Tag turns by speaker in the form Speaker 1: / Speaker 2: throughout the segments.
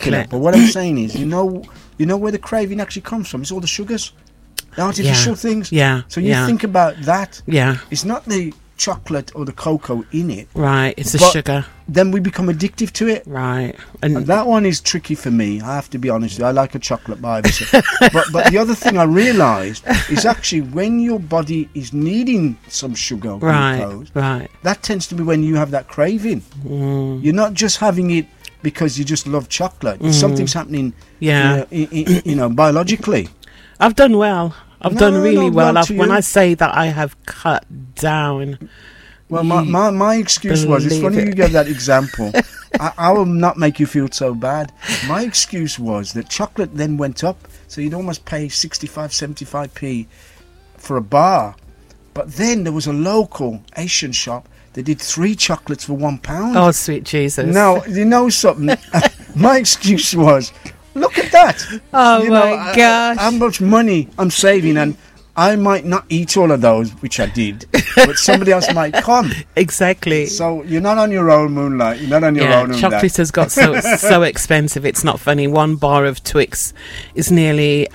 Speaker 1: chocolate. But what I'm saying is, you know where the craving actually comes from? It's all the sugars, the artificial things.
Speaker 2: Yeah.
Speaker 1: So you think about that.
Speaker 2: Yeah.
Speaker 1: It's not the chocolate or the cocoa in it.
Speaker 2: Right. It's the sugar.
Speaker 1: Then we become addictive to it.
Speaker 2: Right.
Speaker 1: And that one is tricky for me. I have to be honest with you. I like a chocolate bar. but the other thing I realised is actually when your body is needing some sugar, glucose, that tends to be when you have that craving. You're not just having it because you just love chocolate. Something's happening, biologically.
Speaker 2: I've done well. I've done really well. When I say that I have cut down.
Speaker 1: Well, my excuse was, it's funny you gave that example. I will not make you feel so bad. My excuse was that chocolate then went up, so you'd almost pay 65, 75p for a bar. But then there was a local Asian shop that did 3 chocolates for £1.
Speaker 2: Oh, sweet Jesus.
Speaker 1: Now, you know something? My excuse was, look at that.
Speaker 2: Oh, my gosh.
Speaker 1: How much money I'm saving, and I might not eat all of those, which I did, but somebody else might come.
Speaker 2: Exactly.
Speaker 1: So you're not on your own, Moonlight. You're not on your own.
Speaker 2: Chocolate has got so expensive. It's not funny. 1 bar of Twix is nearly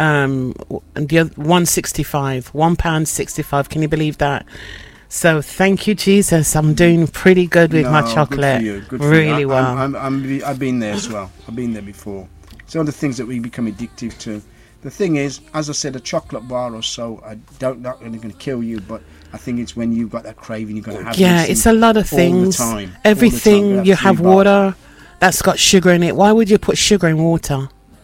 Speaker 2: £1.65. £1.65. Can you believe that? So thank you, Jesus. I'm doing pretty good with my chocolate.
Speaker 1: Good for you.
Speaker 2: Really well.
Speaker 1: I've been there as well. I've been there before. It's one of the things that we become addictive to. The thing is, as I said, a chocolate bar or so, not going to kill you, but I think it's when you've got that craving, you're going to have
Speaker 2: it's a lot of things.
Speaker 1: All the time.
Speaker 2: Everything, you have water that's got sugar in it. Why would you put sugar in water?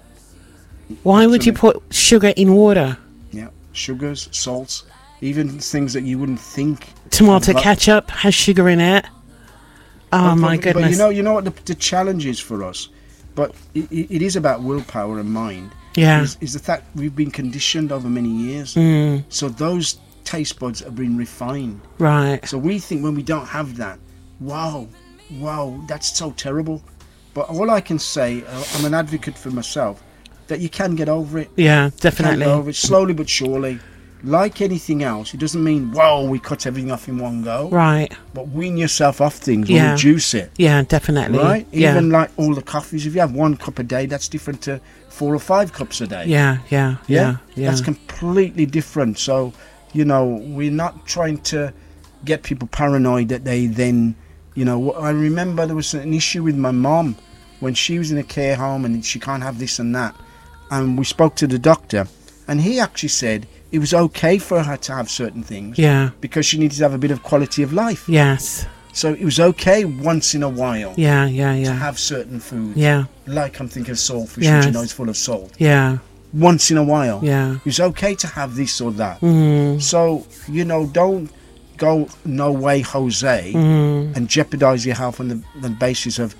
Speaker 2: Why would you put sugar in water?
Speaker 1: Yeah, sugars, salts, even things that you wouldn't think.
Speaker 2: Tomato ketchup has sugar in it. Oh, my goodness.
Speaker 1: But you know what the challenge is for us? But it is about willpower and mind.
Speaker 2: Yeah.
Speaker 1: Is the fact we've been conditioned over many years. So those taste buds have been refined.
Speaker 2: Right.
Speaker 1: So we think when we don't have that, wow, that's so terrible. But all I can say, I'm an advocate for myself, that you can get over it.
Speaker 2: Yeah, definitely.
Speaker 1: You can get over it slowly but surely. Like anything else, it doesn't mean, we cut everything off in one go.
Speaker 2: Right.
Speaker 1: But wean yourself off things, or reduce it.
Speaker 2: Yeah, definitely.
Speaker 1: Right? Even like all the coffees, if you have 1 cup a day, that's different to 4 or 5 cups a day.
Speaker 2: Yeah.
Speaker 1: That's completely different. So, we're not trying to get people paranoid that they then, I remember there was an issue with my mom when she was in a care home and she can't have this and that. And we spoke to the doctor, and he actually said it was okay for her to have certain things.
Speaker 2: Yeah.
Speaker 1: Because she needed to have a bit of quality of life.
Speaker 2: Yes.
Speaker 1: So it was okay once in a while.
Speaker 2: Yeah.
Speaker 1: To have certain foods.
Speaker 2: Yeah.
Speaker 1: Like I'm thinking of saltfish, which is full of salt.
Speaker 2: Yeah.
Speaker 1: Once in a while.
Speaker 2: Yeah.
Speaker 1: It was okay to have this or that. So, don't go no way Jose and jeopardize your health on the basis of,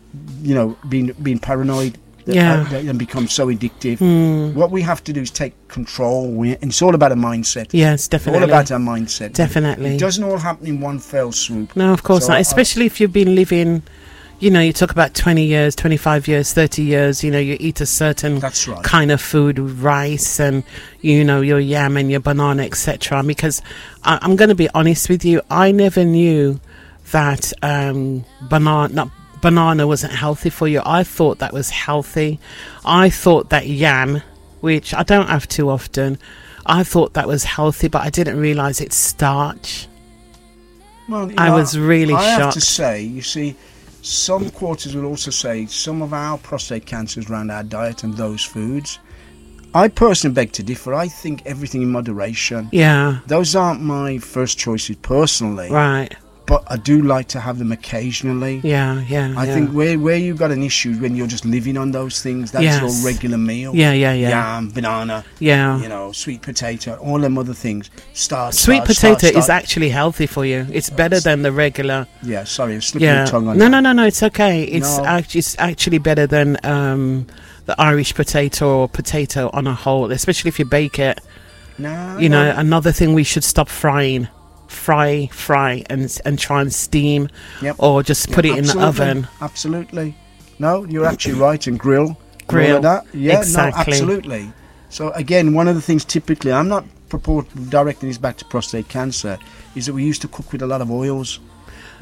Speaker 1: being paranoid. And become so addictive. What we have to do is take control. It's all about a mindset.
Speaker 2: Yes, definitely.
Speaker 1: All about our mindset.
Speaker 2: Definitely.
Speaker 1: It doesn't all happen in one fell swoop.
Speaker 2: No, of course not. Especially if you've been living, you talk about 20 years, 25 years, 30 years, you eat a certain kind of food, rice and, your yam and your banana, etc. Because I'm going to be honest with you, I never knew that banana wasn't healthy for you. I thought that was healthy. I thought that yam, which I don't have too often, I thought that was healthy, but I didn't realise it's starch.
Speaker 1: Well,
Speaker 2: I was really shocked.
Speaker 1: I have to say, you see, some quarters will also say some of our prostate cancer is around our diet and those foods. I personally beg to differ. I think everything in moderation.
Speaker 2: Yeah.
Speaker 1: Those aren't my first choices personally.
Speaker 2: Right.
Speaker 1: But I do like to have them occasionally.
Speaker 2: Yeah. I
Speaker 1: think where you've got an issue when you're just living on those things, that's your regular meal.
Speaker 2: Yeah.
Speaker 1: Yam, banana, sweet potato, all them other things.
Speaker 2: Sweet potato is actually healthy for you. It's better than the regular.
Speaker 1: Yeah, sorry, I'm slipping the tongue on that.
Speaker 2: No, it's okay. It's actually better than the Irish potato or potato on a whole, especially if you bake it. Another thing we should stop frying. Fry and try and steam or just put it in the oven.
Speaker 1: Absolutely. No, you're actually right. And grill all of that. Yeah,
Speaker 2: exactly.
Speaker 1: No, absolutely. So again, one of the things typically, I'm not directing this back to prostate cancer, is that we used to cook with a lot of oils.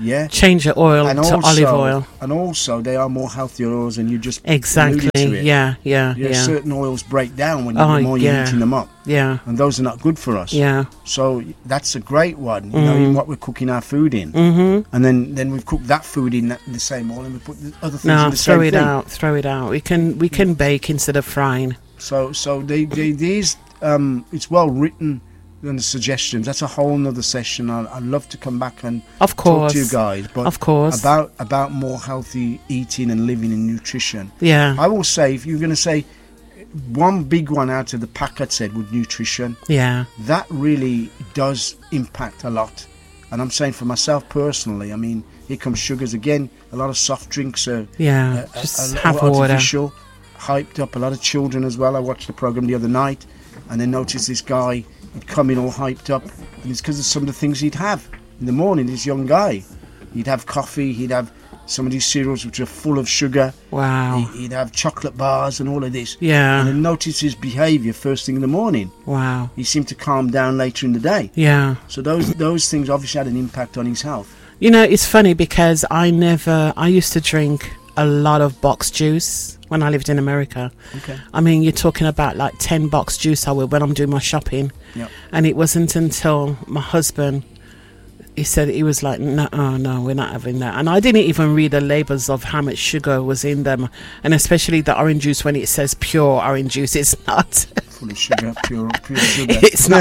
Speaker 1: Yeah.
Speaker 2: Change your oil to olive oil.
Speaker 1: And also, they are more healthier oils, and you just
Speaker 2: exactly.
Speaker 1: To it.
Speaker 2: Yeah.
Speaker 1: Certain oils break down when the more you're heating them up.
Speaker 2: Yeah.
Speaker 1: And those are not good for us.
Speaker 2: Yeah.
Speaker 1: So that's a great one. You know, in what we're cooking our food in. Mm-hmm. And then we've cooked that food in the same oil, and we put the other things in the same thing.
Speaker 2: No, throw it out. We can bake instead of frying.
Speaker 1: So these it's well written. And the suggestions, that's a whole nother session. I'd love to come back and talk to you guys, but
Speaker 2: of course,
Speaker 1: about more healthy eating and living and nutrition.
Speaker 2: Yeah,
Speaker 1: I will say, if you're going to say one big one out of the pack, I'd said with nutrition.
Speaker 2: Yeah,
Speaker 1: that really does impact a lot. And I'm saying for myself personally, I mean, here comes sugars again. A lot of soft drinks are
Speaker 2: just have artificial,
Speaker 1: water, hyped up. A lot of children as well. I watched the program the other night, and then noticed this guy. He'd come in all hyped up, and it's because of some of the things he'd have in the morning. This young guy, he'd have coffee, he'd have some of these cereals which are full of sugar.
Speaker 2: Wow.
Speaker 1: He'd have chocolate bars and all of this.
Speaker 2: Yeah.
Speaker 1: And then notice his behaviour first thing in the morning.
Speaker 2: Wow.
Speaker 1: He seemed to calm down later in the day.
Speaker 2: Yeah.
Speaker 1: So those things obviously had an impact on his health.
Speaker 2: You know, it's funny because I used to drink a lot of box juice when I lived in America.
Speaker 1: Okay.
Speaker 2: I mean, you're talking about like 10 box juice I will when I'm doing my shopping.
Speaker 1: Yep.
Speaker 2: And it wasn't until my husband, he said, he was like, no, we're not having that. And I didn't even read the labels of how much sugar was in them. And especially the orange juice, when it says pure orange juice, it's not.
Speaker 1: Full of sugar, pure sugar.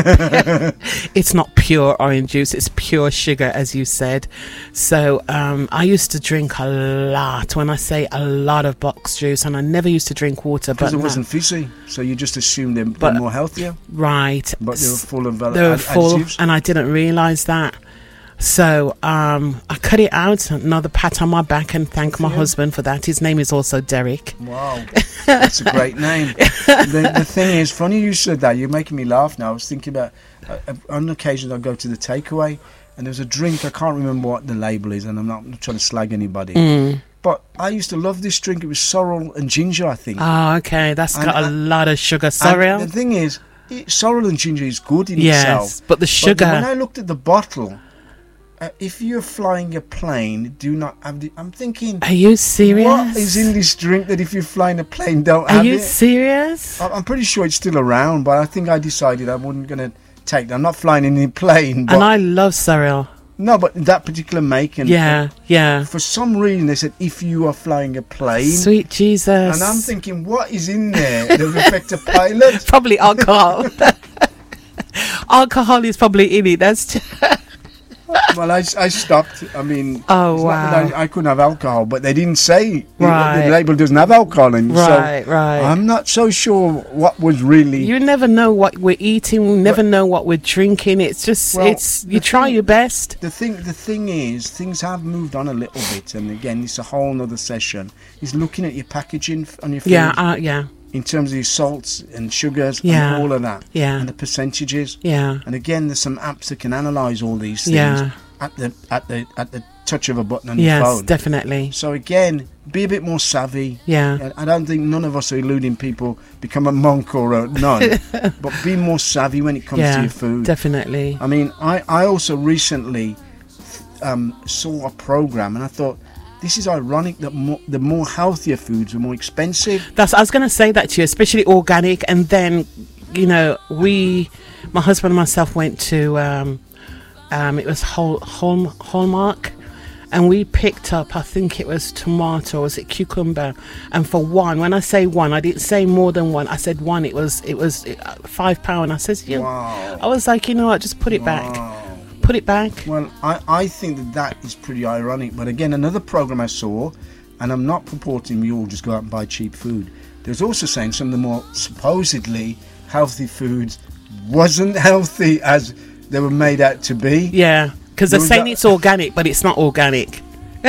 Speaker 2: It's not pure orange juice, it's pure sugar, as you said. So I used to drink a lot, when I say a lot, of box juice, and I never used to drink water.
Speaker 1: Because it wasn't fizzy, so you just assumed they're more healthier.
Speaker 2: Right.
Speaker 1: But they were full of additives.
Speaker 2: And I didn't realise that. So I cut it out. Another pat on my back, and thank my husband for that. His name is also Derek.
Speaker 1: Wow, that's a great name. The thing is, funny you said that. You're making me laugh now. I was thinking about on occasion I go to the takeaway, and there's a drink. I can't remember what the label is, and I'm not trying to slag anybody. But I used to love this drink. It was sorrel and ginger, I think.
Speaker 2: Oh, okay. That's got a lot of sugar. Sorrel.
Speaker 1: The thing is, sorrel and ginger is good in itself.
Speaker 2: But the sugar.
Speaker 1: But when I looked at the bottle. If you're flying a plane, do not have the... I'm thinking...
Speaker 2: Are you serious?
Speaker 1: What is in this drink that if you're flying a plane, don't have it?
Speaker 2: Are you serious?
Speaker 1: I'm pretty sure it's still around, but I think I decided I wasn't going to take that. I'm not flying in a plane. But
Speaker 2: and I love sorrel.
Speaker 1: No, but that particular make...
Speaker 2: Yeah.
Speaker 1: For some reason, they said, if you are flying a plane...
Speaker 2: Sweet Jesus.
Speaker 1: And I'm thinking, what is in there that will affect a pilot?
Speaker 2: Probably alcohol. Alcohol is probably in it. That's...
Speaker 1: Well, I stopped. I mean,
Speaker 2: wow.
Speaker 1: I couldn't have alcohol, but they didn't say
Speaker 2: right.
Speaker 1: The label doesn't have alcohol in.
Speaker 2: Right,
Speaker 1: so
Speaker 2: right.
Speaker 1: I'm not so sure what was really.
Speaker 2: You never know what we're eating. We never know what we're drinking. It's just, you try your best.
Speaker 1: The thing is, things have moved on a little bit, and again, it's a whole other session. Is looking at your packaging on your food.
Speaker 2: Yeah.
Speaker 1: In terms of your salts and sugars
Speaker 2: and
Speaker 1: all of that.
Speaker 2: Yeah.
Speaker 1: And the percentages.
Speaker 2: Yeah.
Speaker 1: And again, there's some apps that can analyse all these things at the touch of a button on your phone.
Speaker 2: Yes, definitely.
Speaker 1: So again, be a bit more savvy.
Speaker 2: Yeah.
Speaker 1: I don't think none of us are eluding people become a monk or a nun, but be more savvy when it comes to your food.
Speaker 2: Definitely.
Speaker 1: I mean, I also recently saw a program, and I thought, this is ironic that the more healthier foods are more expensive.
Speaker 2: I was going to say that to you, especially organic. And then, you know, my husband and myself went to, it was Hallmark, and we picked up, I think it was tomato, or was it cucumber? And for one, when I say one, I didn't say more than one. I said one. It was £5. I says,
Speaker 1: wow.
Speaker 2: I was like, you know what, just put it back. Put it back.
Speaker 1: Well, I think that is pretty ironic. But again, another program I saw, and I'm not purporting you all just go out and buy cheap food. There's also saying some of the more supposedly healthy foods wasn't healthy as they were made out to be.
Speaker 2: Yeah, because they're saying it's organic, but it's not organic.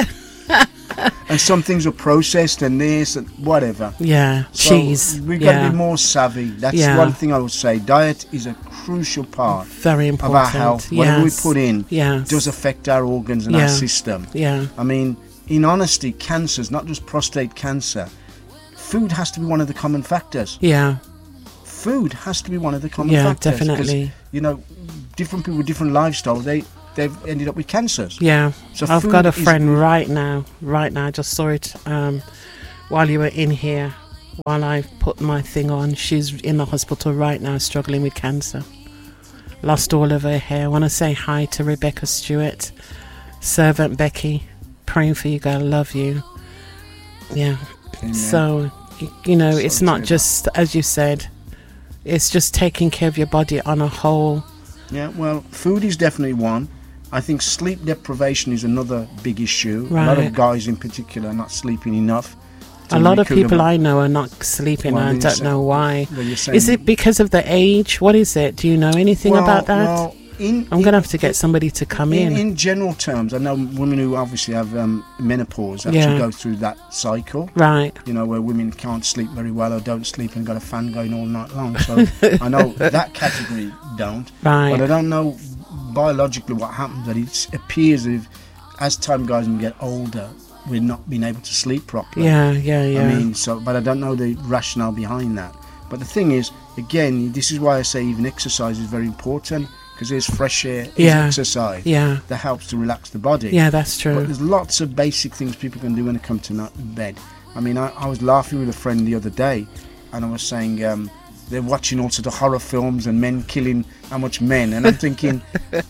Speaker 1: And some things are processed and this and whatever.
Speaker 2: Yeah,
Speaker 1: so
Speaker 2: cheese.
Speaker 1: We've got to be more savvy. That's one thing I would say. Diet is a crucial part
Speaker 2: very important
Speaker 1: of our health. Whatever we put in does affect our organs and our system.
Speaker 2: Yeah.
Speaker 1: I mean, in honesty, cancers, not just prostate cancer, food has to be one of the common factors.
Speaker 2: Yeah.
Speaker 1: Food has to be one of the common factors.
Speaker 2: Yeah, definitely.
Speaker 1: You know, different people with different lifestyles, they've ended up with cancers.
Speaker 2: Yeah.
Speaker 1: So
Speaker 2: I've got a friend right now, I just saw it while you were in here, while I put my thing on. She's in the hospital right now struggling with cancer. Lost all of her hair. I want to say hi to Rebecca Stewart, servant Becky, praying for you, girl, love you. Yeah.
Speaker 1: Amen.
Speaker 2: So, you know, it's not just, as you said, it's just taking care of your body on a whole.
Speaker 1: Yeah, well, food is definitely one. I think sleep deprivation is another big issue.
Speaker 2: Right.
Speaker 1: A lot of guys in particular are not sleeping enough.
Speaker 2: A lot of people I know are not sleeping. I don't know why. Is it because of the age? What is it? Do you know anything about that?
Speaker 1: Well,
Speaker 2: I'm going to have to get somebody to come in.
Speaker 1: In general terms, I know women who obviously have menopause actually go through that cycle.
Speaker 2: Right.
Speaker 1: You know, where women can't sleep very well or don't sleep and got a fan going all night long. So I know that category don't.
Speaker 2: Right.
Speaker 1: But I don't know biologically what happens. That it appears as time goes and we get older, we're not being able to sleep properly.
Speaker 2: Yeah.
Speaker 1: I mean, but I don't know the rationale behind that. But the thing is, again, this is why I say even exercise is very important, because there's fresh air, exercise that helps to relax the body.
Speaker 2: Yeah, that's true.
Speaker 1: But there's lots of basic things people can do when they come to bed. I mean, I was laughing with a friend the other day, and I was saying they're watching all sorts of horror films and men killing how much men, and I'm thinking,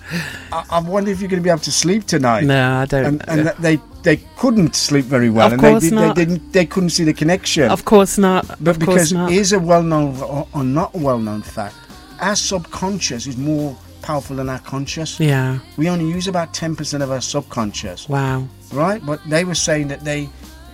Speaker 1: I wonder if you're going to be able to sleep tonight.
Speaker 2: No, I don't.
Speaker 1: And they couldn't sleep very well,
Speaker 2: of course not.
Speaker 1: They couldn't see the connection.
Speaker 2: Of course not.
Speaker 1: But because here's a well-known or not well-known fact, our subconscious is more powerful than our conscious.
Speaker 2: Yeah.
Speaker 1: We only use about 10% of our subconscious.
Speaker 2: Wow.
Speaker 1: Right? But they were saying that they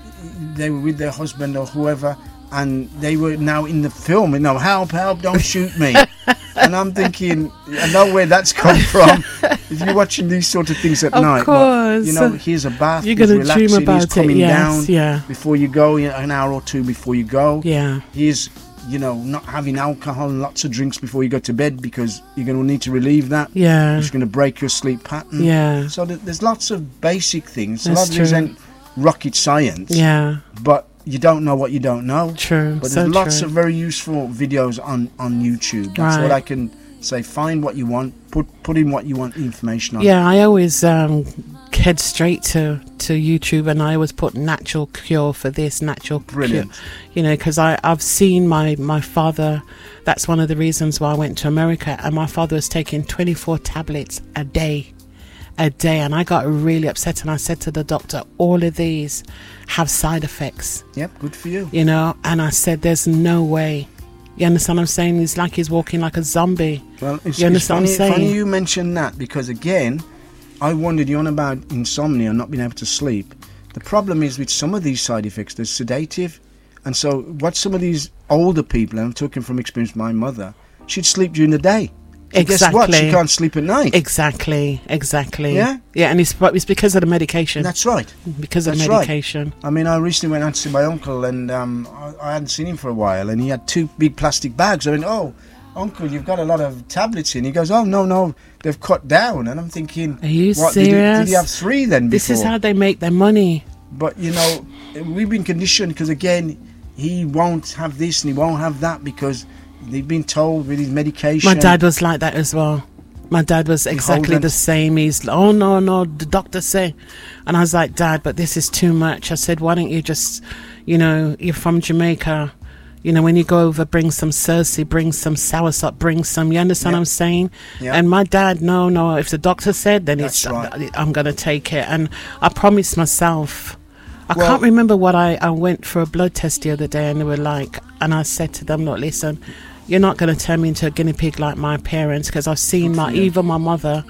Speaker 1: were with their husband or whoever, and they were now in the film, you know, help, don't shoot me. And I'm thinking, I know where that's come from. If you're watching these sort of things at night,
Speaker 2: course.
Speaker 1: But, you know, here's a bath,
Speaker 2: you're going to dream about
Speaker 1: he's coming down
Speaker 2: before
Speaker 1: you go, an hour or two before you go.
Speaker 2: Yeah.
Speaker 1: Here's, you know, not having alcohol and lots of drinks before you go to bed, because you're going to need to relieve that.
Speaker 2: Yeah.
Speaker 1: It's going to break your sleep pattern.
Speaker 2: Yeah.
Speaker 1: So there's lots of basic things.
Speaker 2: That's
Speaker 1: a lot of these ain't rocket science.
Speaker 2: Yeah.
Speaker 1: But you don't know what you don't know.
Speaker 2: True.
Speaker 1: But there's lots of very useful videos on YouTube. That's what I can say. Find what you want. Put in what you want information on.
Speaker 2: Yeah, I always head straight to YouTube, and I always put natural cure for this, natural
Speaker 1: Brilliant.
Speaker 2: cure. You know, because I've seen my father. That's one of the reasons why I went to America, and my father was taking 24 tablets a day, and I got really upset, and I said to the doctor, all of these have side effects.
Speaker 1: Yep, good for you.
Speaker 2: You know, and I said, there's no way. You understand what I'm saying? It's like he's walking like a zombie.
Speaker 1: Well, it's
Speaker 2: you understand what I'm saying?
Speaker 1: Funny you mention that, because again, I wondered, you're on about insomnia, not being able to sleep. The problem is with some of these side effects, there's sedative. And so what some of these older people, and I'm talking from experience, my mother, she'd sleep during the day. So
Speaker 2: exactly.
Speaker 1: Guess what? She can't sleep at night.
Speaker 2: Exactly.
Speaker 1: Yeah?
Speaker 2: Yeah, and it's because of the medication.
Speaker 1: That's right.
Speaker 2: Because of the medication.
Speaker 1: Right. I mean, I recently went out to see my uncle, and I hadn't seen him for a while, and he had 2 big plastic bags. I went, oh, uncle, you've got a lot of tablets in. He goes, oh, no, they've cut down. And I'm thinking,
Speaker 2: are you
Speaker 1: what,
Speaker 2: serious?
Speaker 1: Did he have 3 then before?
Speaker 2: This is how they make their money.
Speaker 1: But, you know, we've been conditioned, because, again, he won't have this and he won't have that, because they've been told with his medication.
Speaker 2: My dad was like that as well. My dad was exactly the same. He's, oh, no, the doctor say. And I was like, Dad, but this is too much. I said, why don't you just, you know, you're from Jamaica. You know, when you go over, bring some Cersei, bring some soursop, bring some, you understand what I'm saying? Yep. And my dad, no, if the doctor said, then I'm going to take it. And I promised myself, I can't remember what I went for a blood test the other day, and they were like, and I said to them, look, listen, you're not going to turn me into a guinea pig like my parents, because I've seen even my mother,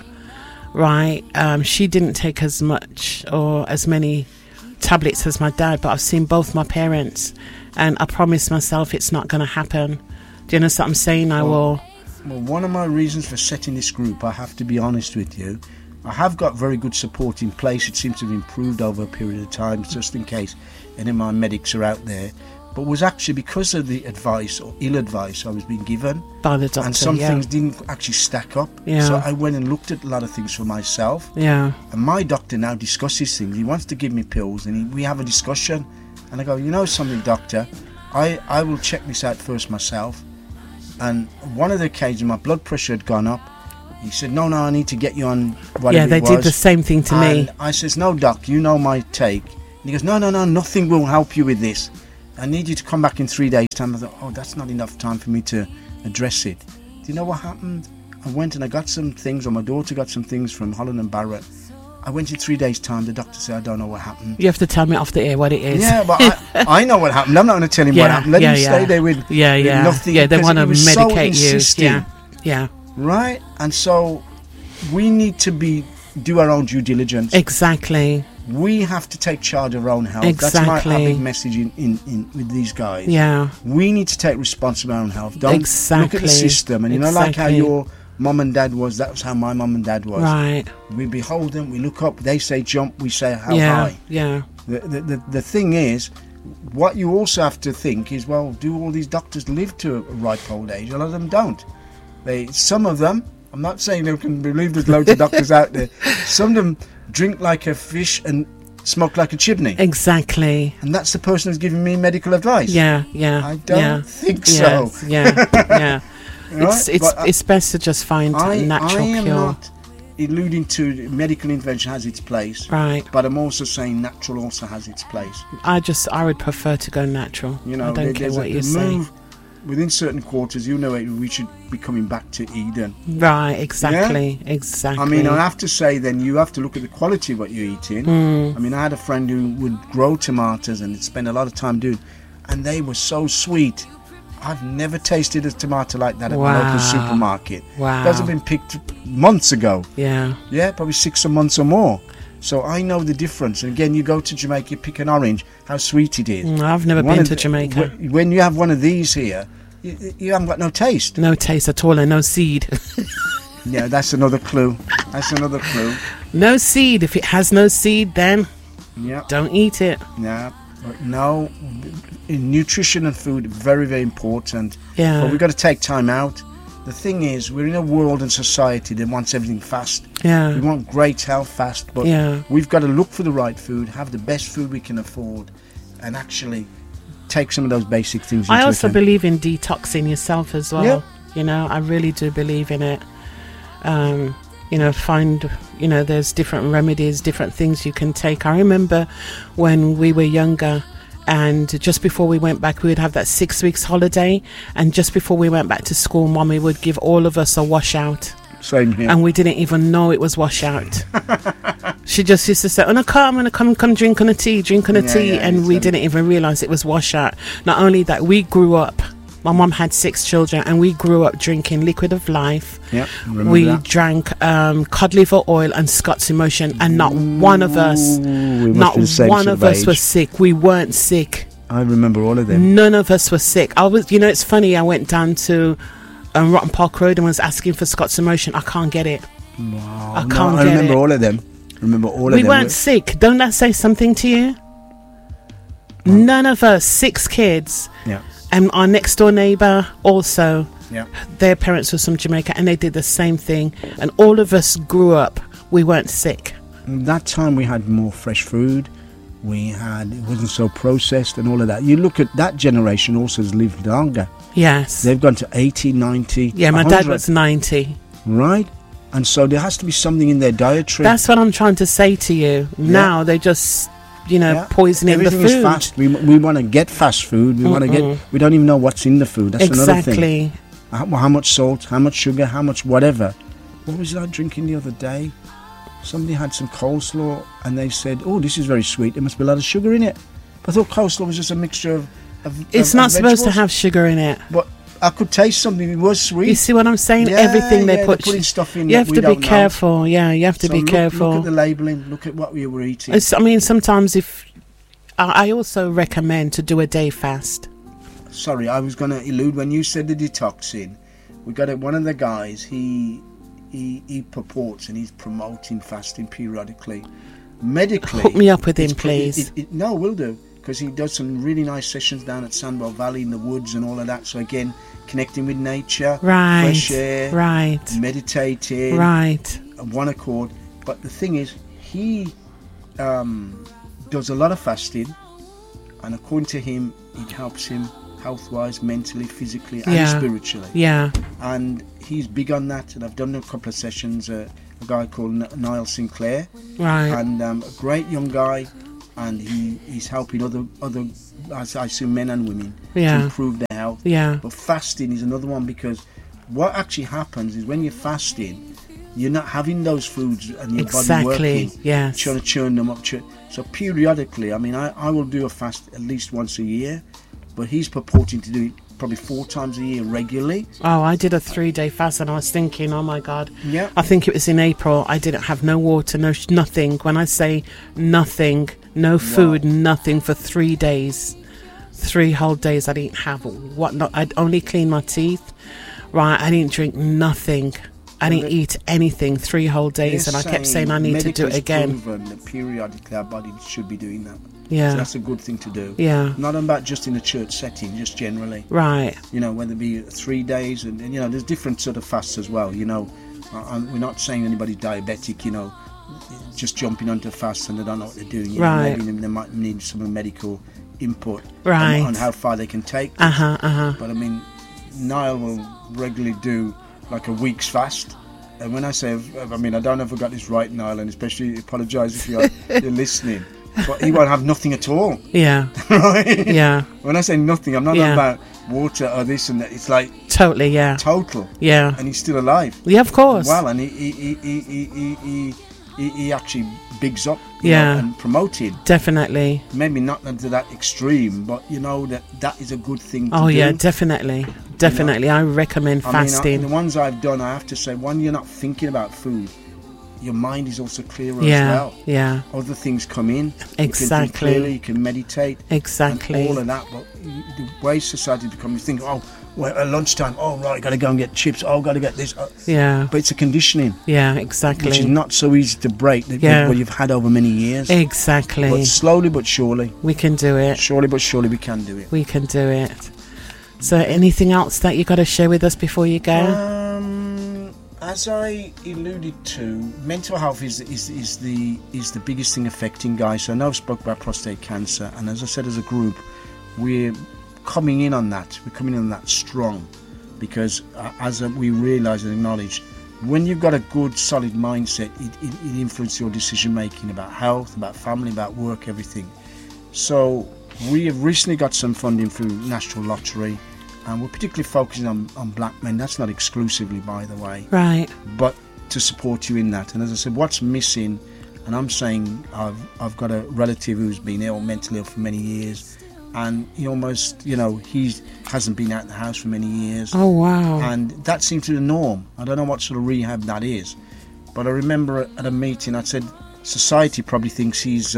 Speaker 2: right, she didn't take as much or as many tablets as my dad, but I've seen both my parents, and I promised myself it's not going to happen. Do you know what I'm saying? I will.
Speaker 1: Well, one of my reasons for setting this group, I have to be honest with you, I have got very good support in place. It seems to have improved over a period of time, just in case any of my medics are out there. But it was actually because of the advice or ill advice I was being given
Speaker 2: by the doctor,
Speaker 1: and some things didn't actually stack up. So I went and looked at a lot of things for myself. And my doctor now discusses things. He wants to give me pills, and we have a discussion. And I go, you know something, doctor, I will check this out first myself. And one of the occasions my blood pressure had gone up, He said, no, I need to get you on whatever
Speaker 2: Yeah, they did the same thing to me.
Speaker 1: I says, no, Doc, you know my take. And he goes, no, nothing will help you with this. I need you to come back in 3 days' time. I thought, oh, that's not enough time for me to address it. Do you know what happened? I went and I got some things, or my daughter got some things from Holland and Barrett. I went in 3 days' time. The doctor said, I don't know what happened.
Speaker 2: You have to tell me off the air what it is.
Speaker 1: Yeah, but I know what happened. I'm not going to tell him what happened. Let him stay there with nothing.
Speaker 2: Yeah, they want to medicate you. Yeah.
Speaker 1: Right? And so we need to do our own due diligence.
Speaker 2: Exactly.
Speaker 1: We have to take charge of our own health.
Speaker 2: Exactly.
Speaker 1: That's my big message in with these guys.
Speaker 2: Yeah.
Speaker 1: We need to take responsibility of our own health. Don't look at the system. And like how your mum and dad was, that was how my mum and dad was.
Speaker 2: Right.
Speaker 1: We behold them, we look up, they say jump, we say how high.
Speaker 2: Yeah.
Speaker 1: The thing is, what you also have to think is, well, do all these doctors live to a ripe old age? A lot of them don't. Some of them, I'm not saying they can believe there's loads of doctors out there, some of them drink like a fish and smoke like a chimney.
Speaker 2: Exactly.
Speaker 1: And that's the person who's giving me medical advice.
Speaker 2: Yeah.
Speaker 1: I don't think so.
Speaker 2: Yeah.
Speaker 1: Right?
Speaker 2: It's best to just find a natural
Speaker 1: cure. I am not alluding to medical intervention has its place.
Speaker 2: Right.
Speaker 1: But I'm also saying natural also has its place.
Speaker 2: I would prefer to go natural. I don't care what you say.
Speaker 1: Within certain quarters, we should be coming back to Eden.
Speaker 2: Right, exactly, exactly.
Speaker 1: I mean, I have to say then, you have to look at the quality of what you're eating. I mean, I had a friend who would grow tomatoes and spend a lot of time doing, and they were so sweet. I've never tasted a tomato like that at my local supermarket.
Speaker 2: Wow.
Speaker 1: Those have been picked months ago.
Speaker 2: Yeah,
Speaker 1: probably 6 months or more. So I know the difference. And again, you go to Jamaica, you pick an orange, how sweet it is.
Speaker 2: I've never been to Jamaica.
Speaker 1: When you have one of these here, you haven't got no taste.
Speaker 2: No taste at all, and no seed.
Speaker 1: Yeah, that's another clue.
Speaker 2: No seed. If it has no seed, then don't eat it.
Speaker 1: Yeah, but no. Nutrition and food, very, very important.
Speaker 2: Yeah.
Speaker 1: But we've got to take time out. The thing is, we're in a world and society that wants everything fast.
Speaker 2: Yeah.
Speaker 1: We want great health fast, but we've got to look for the right food, have the best food we can afford, and actually take some of those basic things into
Speaker 2: I also
Speaker 1: account.
Speaker 2: believe in detoxing yourself as well.
Speaker 1: Yeah.
Speaker 2: I really do believe in it. Find, there's different remedies, different things you can take. I remember when we were younger, and just before we went back, we would have that 6 weeks holiday, and just before we went back to school, Mommy would give all of us a washout.
Speaker 1: Same here.
Speaker 2: And we didn't even know it was washout. She just used to say, I'm going to come drink on a tea, and we didn't even realise it was washout. Not only that, we grew up, my mum had 6 children, and we grew up drinking Liquid of Life. We drank cod liver oil and Scott's Emotion, and not one of us was sick. We weren't sick.
Speaker 1: I remember all of them.
Speaker 2: None of us were sick. It's funny, I went down to Rotten Park Road and was asking for Scott's Emotion. I can't get it.
Speaker 1: Wow.
Speaker 2: I
Speaker 1: remember all of them. We
Speaker 2: weren't sick. Don't that say something to you? No. None of us, 6 kids.
Speaker 1: Yeah.
Speaker 2: And our next door neighbour also.
Speaker 1: Yeah.
Speaker 2: Their parents were from Jamaica, and they did the same thing. And all of us grew up. We weren't sick.
Speaker 1: That time we had more fresh food. It wasn't so processed and all of that. You look at that generation also has lived longer.
Speaker 2: Yes.
Speaker 1: They've gone to 80, 90.
Speaker 2: Yeah, my 100. Dad was 90.
Speaker 1: Right. And so there has to be something in their dietary.
Speaker 2: That's what I'm trying to say to you. Now they just, poisoning
Speaker 1: everything
Speaker 2: the food.
Speaker 1: Is fast. We want to get fast food. We don't even know what's in the food. That's another thing. How much salt, how much sugar, how much whatever. What was I drinking the other day? Somebody had some coleslaw and they said, oh, this is very sweet. There must be a lot of sugar in it. But I thought coleslaw was just a mixture of
Speaker 2: it's not supposed to have sugar in it.
Speaker 1: But I could taste something. It was sweet.
Speaker 2: You see what I'm saying? Everything they put
Speaker 1: stuff in.
Speaker 2: You have to be careful. Yeah, you have to be careful.
Speaker 1: Look at the labelling. Look at what we were eating.
Speaker 2: Sometimes I also recommend to do a day fast.
Speaker 1: Sorry, I was going to elude when you said the detoxing. We got one of the guys. He purports and he's promoting fasting periodically. Medically,
Speaker 2: hook me up with him, please.
Speaker 1: No, will do. Because he does some really nice sessions down at Sandwell Valley in the woods and all of that. So again, connecting with nature, fresh air, meditating, one accord. But the thing is, he does a lot of fasting, and according to him, it helps him health-wise, mentally, physically, and spiritually.
Speaker 2: Yeah.
Speaker 1: And he's big on that, and I've done a couple of sessions. A guy called Niall Sinclair,
Speaker 2: right,
Speaker 1: and a great young guy, and he's helping other I assume men and women to improve their health.
Speaker 2: Yeah.
Speaker 1: But fasting is another one, because what actually happens is when you're fasting, you're not having those foods and your body working, trying to churn them up. So periodically, I mean, I will do a fast at least once a year, but he's purporting to do it probably 4 times a year regularly.
Speaker 2: Oh, I did a 3-day fast, and I was thinking, oh my God.
Speaker 1: Yeah.
Speaker 2: I think it was in April. I didn't have no water, nothing. When I say nothing, no food, nothing for 3 days. 3 whole days I didn't have whatnot. I'd only clean my teeth. Right, I didn't drink nothing. I didn't eat anything 3 whole days, and I kept saying I need to do it again.
Speaker 1: Proven that periodically our body should be doing that.
Speaker 2: Yeah.
Speaker 1: So that's a good thing to do.
Speaker 2: Yeah.
Speaker 1: Not about just in a church setting, just generally.
Speaker 2: Right.
Speaker 1: You know, whether it be 3 days, and you know, there's different sort of fasts as well. You know, we're not saying anybody's diabetic, you know, just jumping onto fast and they don't know what they're doing. You know, maybe they might need some medical input on how far they can take this. But I mean, Niall will regularly do like a week's fast. And when I say, I mean, I don't know if I got this right, Niall, and especially apologise if you're listening. But he won't have nothing at all.
Speaker 2: Yeah.
Speaker 1: Right?
Speaker 2: Yeah.
Speaker 1: When I say nothing, I'm not about water or this and that. It's like
Speaker 2: totally,
Speaker 1: total.
Speaker 2: Yeah.
Speaker 1: And he's still alive.
Speaker 2: Yeah, of course.
Speaker 1: Well, and he actually bigs up, you know, and promoted.
Speaker 2: Definitely.
Speaker 1: Maybe not to that extreme, but you know that is a good thing to do.
Speaker 2: Oh yeah, definitely. Definitely. You know? I recommend fasting.
Speaker 1: I mean, the ones I've done, I have to say, one, you're not thinking about food. Your mind is also clearer as well.
Speaker 2: Yeah.
Speaker 1: Other things come in.
Speaker 2: Exactly.
Speaker 1: You can think clearly, you can meditate.
Speaker 2: Exactly.
Speaker 1: And all of that. But the way society becomes, you think, oh, well, at lunchtime, oh, right, got to go and get chips. Oh, got to get this.
Speaker 2: Yeah.
Speaker 1: But it's a conditioning.
Speaker 2: Yeah, exactly.
Speaker 1: Which is not so easy to break. What you've had over many years.
Speaker 2: Exactly.
Speaker 1: But slowly but surely.
Speaker 2: We can do it.
Speaker 1: Surely but surely we can do it.
Speaker 2: We can do it. So anything else that you got to share with us before you go?
Speaker 1: As I alluded to, mental health is the biggest thing affecting guys. So I know I've spoke about prostate cancer, and as I said, as a group, we're coming in on that. We're coming in on that strong, because we realise and acknowledge, when you've got a good, solid mindset, it influences your decision making about health, about family, about work, everything. So we have recently got some funding through National Lottery. And we're particularly focusing on black men. That's not exclusively, by the way.
Speaker 2: Right.
Speaker 1: But to support you in that. And as I said, what's missing, and I'm saying I've got a relative who's been ill, mentally ill for many years. And he almost, you know, he hasn't been out of the house for many years.
Speaker 2: Oh, wow.
Speaker 1: And that seems to be the norm. I don't know what sort of rehab that is. But I remember at a meeting, I said, society probably thinks he's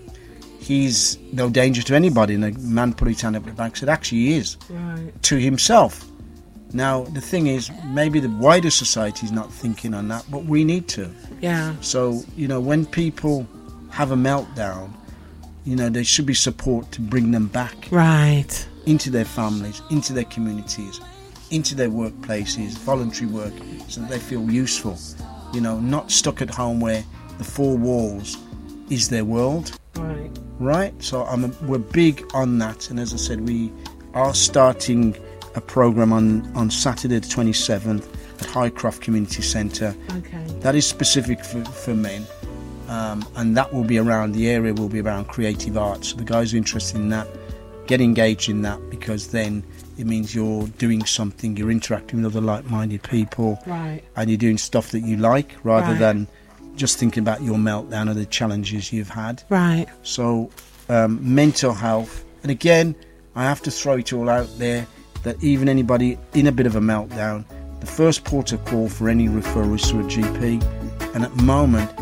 Speaker 1: no danger to anybody, and a man put his hand up the back and said, actually he is, to himself. Now the thing is, maybe the wider society is not thinking on that, but we need to.
Speaker 2: Yeah.
Speaker 1: So, you know, when people have a meltdown, you know, there should be support to bring them back into their families, into their communities, into their workplaces, voluntary work, so that they feel useful, you know, not stuck at home where the 4 walls is their world. Right, so we're big on that, and as I said, we are starting a program on Saturday the 27th at Highcroft Community Centre. Okay. That is specific for men, and that will be around, the area will be around creative arts. So the guys who are interested in that, get engaged in that, because then it means you're doing something, you're interacting with other like-minded people, and you're doing stuff that you like, rather than just thinking about your meltdown or the challenges you've had. Right. So mental health, and again, I have to throw it all out there, that even anybody in a bit of a meltdown, the first port of call for any referral is to a GP. And at the moment,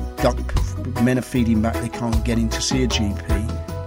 Speaker 1: men are feeding back, they can't get in to see a GP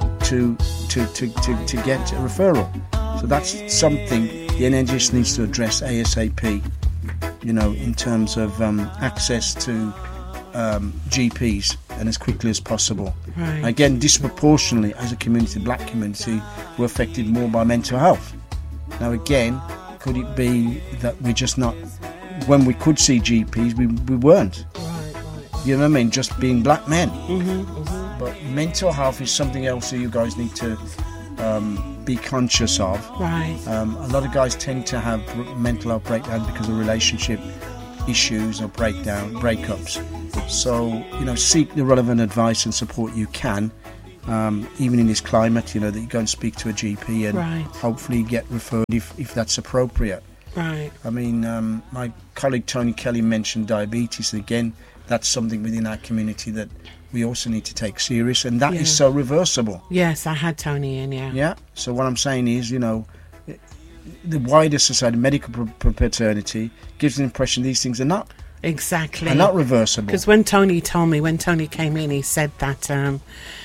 Speaker 1: to get a referral. So that's something the NHS needs to address ASAP, you know, in terms of access to GPs, and as quickly as possible. Again, disproportionately, as a community, the black community, we're affected more by mental health. Now again, could it be that we're just not, when we could see GPs, we weren't. You know what I mean? Just being black men. But mental health is something else that you guys need to be conscious of.
Speaker 2: Right.
Speaker 1: A lot of guys tend to have mental health breakdowns because of relationship issues or breakups. So, seek the relevant advice and support you can, even in this climate, that you go and speak to a GP and hopefully get referred if that's appropriate.
Speaker 2: Right.
Speaker 1: I mean, my colleague Tony Kelly mentioned diabetes. Again, that's something within our community that we also need to take serious, and that is so reversible.
Speaker 2: Yes, I had Tony in,
Speaker 1: Yeah, so what I'm saying is, the wider society, medical fraternity, gives the impression these things are not.
Speaker 2: Exactly.
Speaker 1: Are not reversible.
Speaker 2: Because when Tony came in, he said that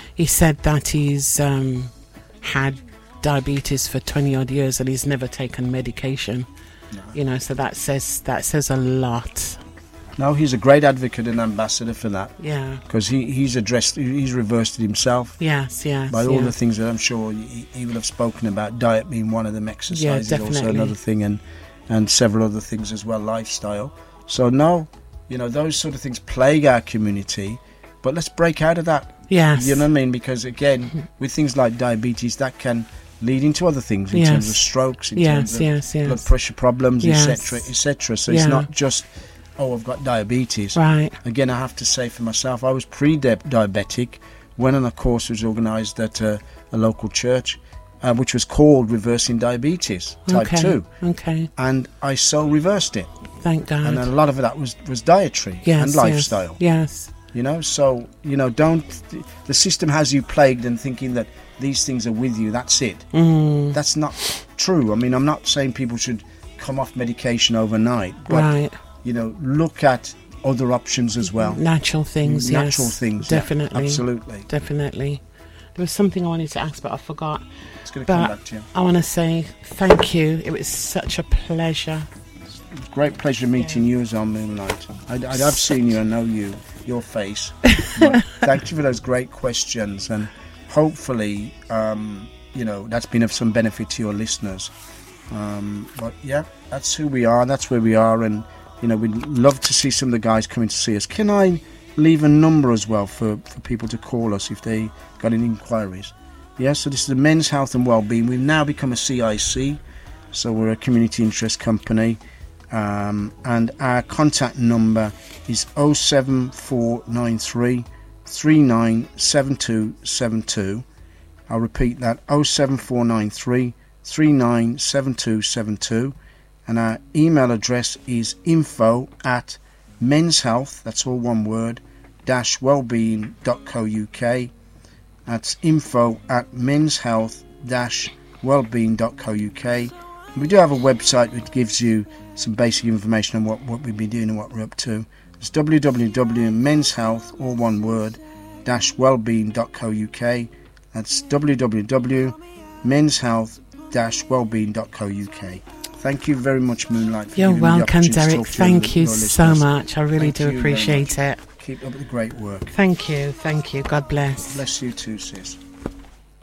Speaker 2: he's had diabetes for 20 odd years and he's never taken medication. No. So that says a lot.
Speaker 1: No, he's a great advocate and ambassador for that.
Speaker 2: Yeah.
Speaker 1: Because he's reversed it himself.
Speaker 2: Yes.
Speaker 1: By all the things that I'm sure he will have spoken about, diet being one of them, exercise is also another thing, and several other things as well, lifestyle. So those sort of things plague our community, but let's break out of that.
Speaker 2: Yes.
Speaker 1: You know what I mean? Because again, with things like diabetes, that can lead into other things in terms of strokes, in terms of blood pressure problems, etc. So it's not just, I've got diabetes.
Speaker 2: Right.
Speaker 1: Again, I have to say for myself, I was pre-diabetic, went on a course that was organised at a local church, which was called Reversing Diabetes Type 2.
Speaker 2: Okay.
Speaker 1: And I so reversed it.
Speaker 2: Thank God.
Speaker 1: And a lot of that was dietary and lifestyle.
Speaker 2: Yes.
Speaker 1: So, don't... The system has you plagued and thinking that these things are with you, that's it. That's not true. I mean, I'm not saying people should come off medication overnight. But, look at other options as well.
Speaker 2: Natural things,
Speaker 1: definitely. Yeah, absolutely.
Speaker 2: Definitely. There was something I wanted to ask, but I forgot.
Speaker 1: It's going to come back to you.
Speaker 2: I want to say thank you. It was such a pleasure.
Speaker 1: It was a great pleasure meeting you as on Moonlight. I've seen you, I know your face. But thank you for those great questions, and hopefully, that's been of some benefit to your listeners. But yeah, that's who we are, that's where we are, and we'd love to see some of the guys coming to see us. Can I leave a number as well for people to call us if they got any inquiries? Yeah, so this is the Men's Health and Wellbeing. We've now become a CIC, so we're a community interest company, and our contact number is 07493 397272. I'll repeat that, 07493 397272. And our email address is info@menshealth, that's all one word, -wellbeing.co.uk. That's info@menshealth-wellbeing.co.uk. We do have a website which gives you some basic information on what we've been doing and what we're up to. It's www.menshealth, all one word, -wellbeing.co.uk. That's www.menshealth-wellbeing.co.uk. Thank you very much, Moonlight.
Speaker 2: You're welcome, Derek. Thank you so much. I really do appreciate it.
Speaker 1: Keep up the great work.
Speaker 2: Thank you. God bless.
Speaker 1: Bless you too, sis.